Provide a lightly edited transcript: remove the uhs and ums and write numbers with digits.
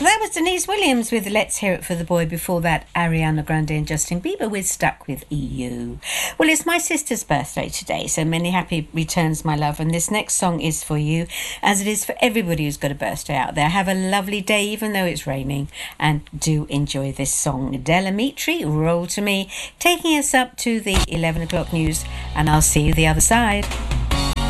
That was Denise Williams with Let's Hear It for the Boy. Before that, Ariana Grande and Justin Bieber with Stuck With EU. Well, it's my sister's birthday today, so many happy returns, my love. And this next song is for you, as it is for everybody who's got a birthday out there. Have a lovely day, even though it's raining, and do enjoy this song. Del Amitri, Roll To Me, taking us up to the 11 o'clock news, and I'll see you the other side.